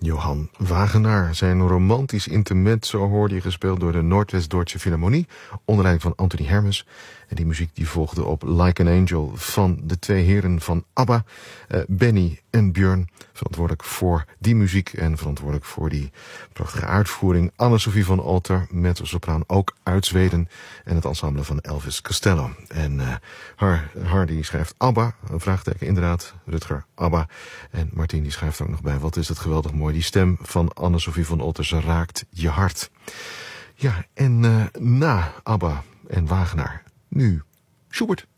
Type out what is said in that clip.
Johan Wagenaar. Zijn romantisch intermezzo hoorde je gespeeld door de Noordwest-Deutsche Philharmonie onder leiding van Anthony Hermes. En die muziek die volgde op Like an Angel van de twee heren van ABBA, Benny en Björn. Verantwoordelijk voor die muziek en verantwoordelijk voor die prachtige uitvoering Anne-Sophie van Alter, mezzo-sopraan ook uit Zweden, en het ensemble van Elvis Costello. En Hardy schrijft ABBA, een vraagteken inderdaad, Rutger ABBA. En Martien die schrijft ook nog bij, wat is het geweldig mooi, die stem van Anne-Sophie van Alter, ze raakt je hart. Ja, en na ABBA en Wagenaar, nu Schubert.